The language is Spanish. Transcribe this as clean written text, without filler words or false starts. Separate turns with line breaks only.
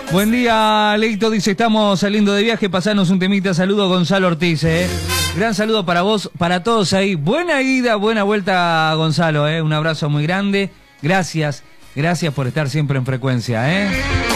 Buen día, Leito, dice, estamos saliendo de viaje, pasanos un temita, saludo Gonzalo Ortiz, Gran saludo para vos, para todos ahí. Buena ida, buena vuelta, Gonzalo, Un abrazo muy grande. Gracias por estar siempre en frecuencia,